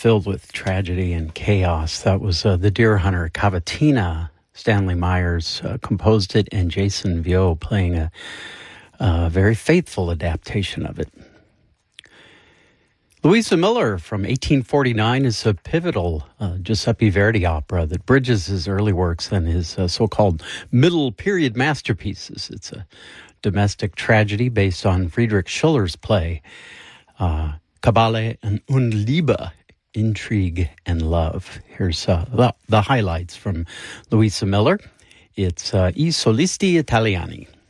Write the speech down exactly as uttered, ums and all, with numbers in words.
filled with tragedy and chaos. That was uh, The Deer Hunter, Cavatina. Stanley Myers uh, composed it, and Jason Vio playing a, a very faithful adaptation of it. Louisa Miller from eighteen forty-nine is a pivotal uh, Giuseppe Verdi opera that bridges his early works and his uh, so-called middle period masterpieces. It's a domestic tragedy based on Friedrich Schiller's play, uh, Kabale und Liebe, Intrigue and Love. Here's uh, the, the highlights from Louisa Miller. It's uh, I Solisti Italiani.